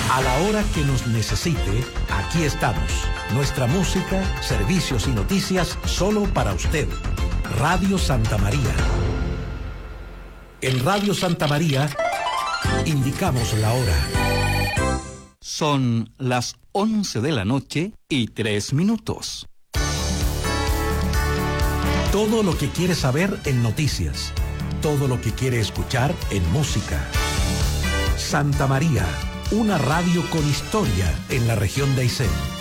A la hora que nos necesite, aquí estamos. Nuestra música, servicios y noticias solo para usted. Radio Santa María. En Radio Santa María, indicamos la hora. Son las 11 de la noche y 3 minutos. Todo lo que quiere saber en noticias. Todo lo que quiere escuchar en música. Santa María, una radio con historia en la región de Aysén.